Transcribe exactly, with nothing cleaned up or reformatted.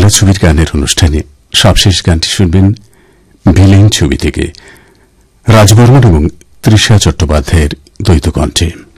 বাংলা ছবির গানের অনুষ্ঠানে সবশেষ গানটি শুনবেন ভিলেন ছবি থেকে রাজবর্মন এবং তৃষা চট্টোপাধ্যায়ের দ্বৈত কণ্ঠে।